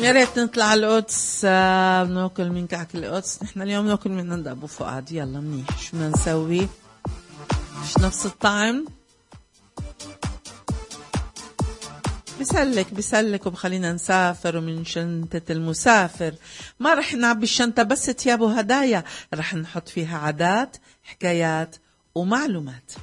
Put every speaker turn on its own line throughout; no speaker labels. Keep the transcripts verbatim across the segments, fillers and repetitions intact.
يا ريت نطلع القدس. آه بناكل من كعك القدس. نحن اليوم ناكل من عند ابو فؤاد. يلا منيح. شو بدنا نسوي؟ مش نفس الطعم. بسلك بسلك وبخلينا نسافر. ومن شنطة المسافر ما رح نعبي الشنطة بس تياب وهدايا، رح نحط فيها عادات، حكايات ومعلومات.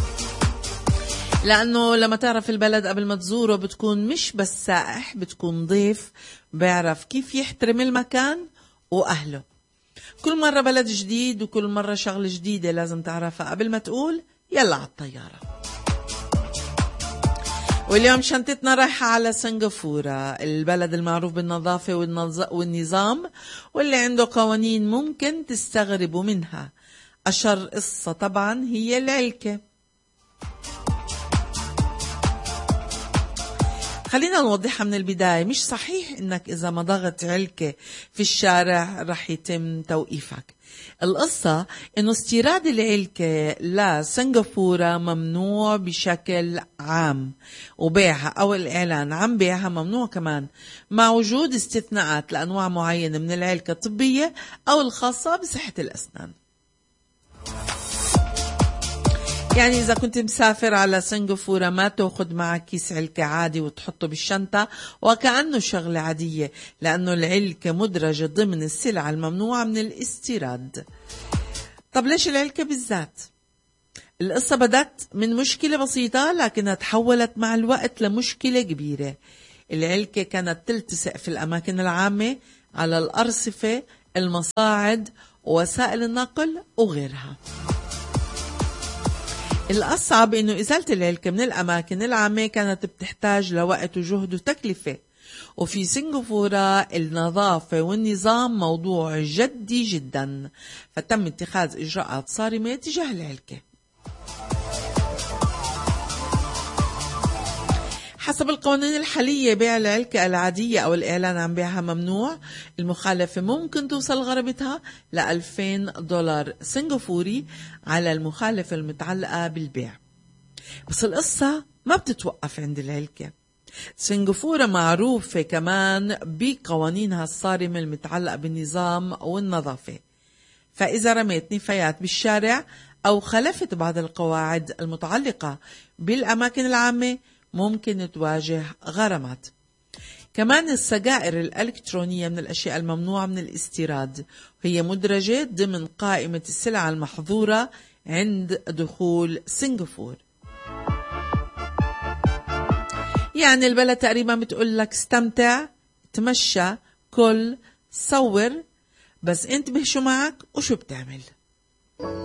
لأنه لما تعرف البلد قبل ما تزوره بتكون مش بس سائح، بتكون ضيف بيعرف كيف يحترم المكان وأهله. كل مرة بلد جديد وكل مرة شغلة جديدة لازم تعرفها قبل ما تقول يلا على الطيارة. واليوم شنطتنا رايحة على سنغافورة، البلد المعروف بالنظافة والنظام واللي عنده قوانين ممكن تستغربوا منها. أشهر قصة طبعا هي العلكة. خلينا نوضحها من البداية. مش صحيح انك اذا مضغت علكة في الشارع رح يتم توقيفك. القصة انه استيراد العلكة لسنغافورة ممنوع بشكل عام، وبيعها او الاعلان عن بيعها ممنوع كمان، مع وجود استثناءات لانواع معينة من العلكة الطبية او الخاصة بصحة الاسنان. يعني إذا كنت مسافر على سنغافورة ما تأخذ معك كيس علكة عادي وتحطه بالشنطة وكأنه شغلة عادية، لأنه العلكة مدرجة ضمن السلع الممنوعة من الاستيراد. طب ليش العلكة بالذات؟ القصة بدأت من مشكلة بسيطة لكنها تحولت مع الوقت لمشكلة كبيرة. العلكة كانت تلتصق في الأماكن العامة، على الأرصفة، المصاعد، ووسائل النقل وغيرها. الأصعب إنه إزالة العلكة من الأماكن العامة كانت بتحتاج لوقت وجهد وتكلفة، وفي سنغافورة النظافة والنظام موضوع جدي جدا، فتم اتخاذ إجراءات صارمة تجاه العلكة. حسب القوانين الحالية بيع العلكة العادية أو الإعلان عن بيعها ممنوع. المخالفة ممكن توصل غرامتها لألفين دولار سنغافوري على المخالفة المتعلقة بالبيع. بس القصة ما بتتوقف عند العلكة. سنغافورة معروفة كمان بقوانينها الصارمة المتعلقة بالنظام والنظافة، فإذا رميت نفايات بالشارع أو خالفت بعض القواعد المتعلقة بالأماكن العامة ممكن تواجه غرامات. كمان السجائر الإلكترونية من الأشياء الممنوعة من الاستيراد، هي مدرجة ضمن قائمة السلع المحظورة عند دخول سنغافور. يعني البلد تقريبا بتقول لك استمتع، تمشى، كل، صور، بس انتبه شو معك وشو بتعمل.